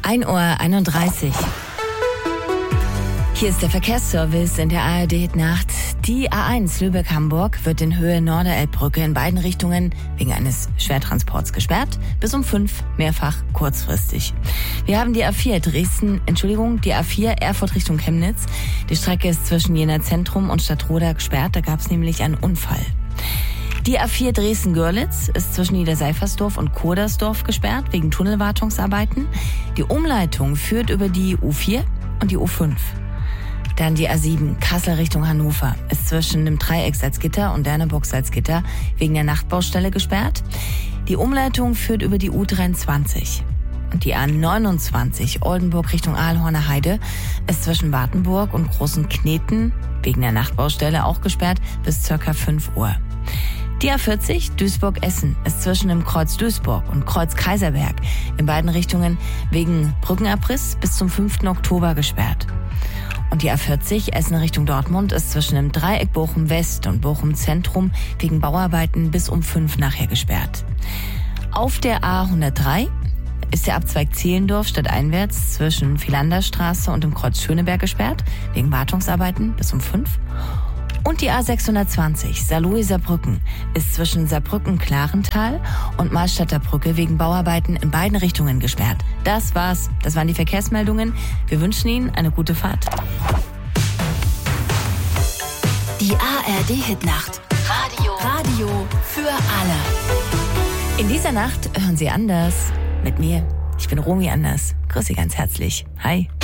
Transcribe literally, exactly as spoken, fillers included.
ein Uhr einunddreißig. Hier ist der Verkehrsservice in der A R D-Nacht. Die A eins Lübeck-Hamburg wird in Höhe Norderelbbrücke in beiden Richtungen wegen eines Schwertransports gesperrt. Bis um fünf mehrfach kurzfristig. Wir haben die A vier Dresden, Entschuldigung, die A vier Erfurt Richtung Chemnitz. Die Strecke ist zwischen Jena Zentrum und Stadtroda gesperrt. Da gab es nämlich einen Unfall. Die A vier Dresden-Görlitz ist zwischen Niederseifersdorf und Kodersdorf gesperrt wegen Tunnelwartungsarbeiten. Die Umleitung führt über die U vier und die U fünf. Dann die A sieben Kassel Richtung Hannover ist zwischen dem Dreieck Salzgitter und Derneburg Salzgitter wegen der Nachtbaustelle gesperrt. Die Umleitung führt über die U dreiundzwanzig. Und die A neunundzwanzig Oldenburg Richtung Aalhorner Heide ist zwischen Wartenburg und Großen Kneten wegen der Nachtbaustelle auch gesperrt bis circa fünf Uhr. Die A vierzig Duisburg-Essen ist zwischen dem Kreuz Duisburg und Kreuz Kaiserberg in beiden Richtungen wegen Brückenabriss bis zum fünften Oktober gesperrt. Und die A vierzig Essen Richtung Dortmund ist zwischen dem Dreieck Bochum West und Bochum Zentrum wegen Bauarbeiten bis um fünf nachher gesperrt. Auf der A hundertdrei ist der Abzweig Zehlendorf stadteinwärts zwischen Philanderstraße und dem Kreuz Schöneberg gesperrt wegen Wartungsarbeiten bis um fünf. Und die A sechshundertzwanzig Saarlouis-Saarbrücken ist zwischen Saarbrücken-Klarental und Mahlstadter Brücke wegen Bauarbeiten in beiden Richtungen gesperrt. Das war's. Das waren die Verkehrsmeldungen. Wir wünschen Ihnen eine gute Fahrt. Die A R D-Hitnacht. Radio. Radio für alle. In dieser Nacht hören Sie Anders mit mir. Ich bin Romy Anders. Grüß Sie ganz herzlich. Hi.